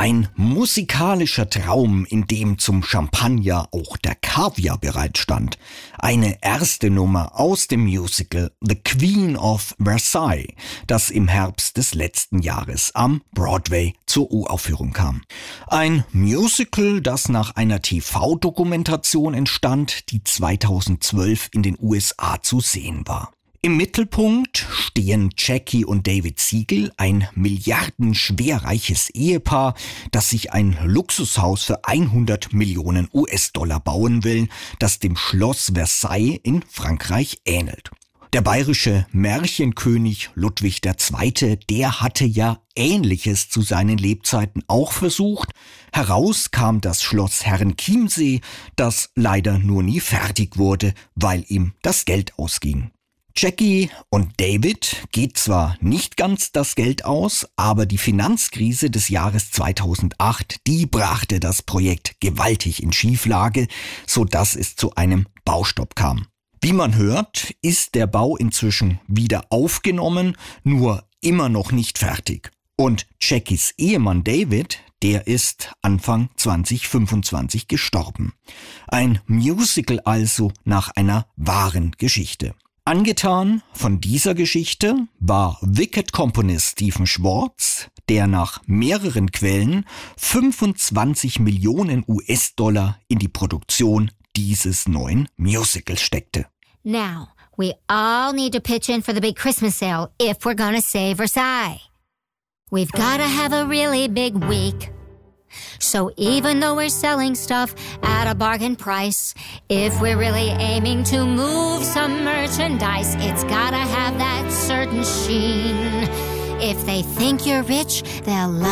Ein musikalischer Traum, in dem zum Champagner auch der Kaviar bereitstand. Eine erste Nummer aus dem Musical The Queen of Versailles, das im Herbst des letzten Jahres am Broadway zur Uraufführung kam. Ein Musical, das nach einer TV-Dokumentation entstand, die 2012 in den USA zu sehen war. Im Mittelpunkt stehen Jackie und David Siegel, ein milliardenschwerreiches Ehepaar, das sich ein Luxushaus für 100 Millionen US-Dollar bauen will, das dem Schloss Versailles in Frankreich ähnelt. Der bayerische Märchenkönig Ludwig II., der hatte ja Ähnliches zu seinen Lebzeiten auch versucht. Heraus kam das Schloss Herrenchiemsee, das leider nur nie fertig wurde, weil ihm das Geld ausging. Jackie und David geht zwar nicht ganz das Geld aus, aber die Finanzkrise des Jahres 2008, die brachte das Projekt gewaltig in Schieflage, sodass es zu einem Baustopp kam. Wie man hört, ist der Bau inzwischen wieder aufgenommen, nur immer noch nicht fertig. Und Jackies Ehemann David, der ist Anfang 2025 gestorben. Ein Musical also nach einer wahren Geschichte. Angetan von dieser Geschichte war Wicked-Komponist Stephen Schwartz, der nach mehreren Quellen 25 Millionen US-Dollar in die Produktion dieses neuen Musicals steckte. Now, we all need to pitch in for the big Christmas sale if we're gonna save Versailles. We've gotta have a really big week. So even though we're selling stuff at a bargain price, if we're really aiming to move some merchandise, it's gotta have that certain sheen. If they think you're rich, they'll love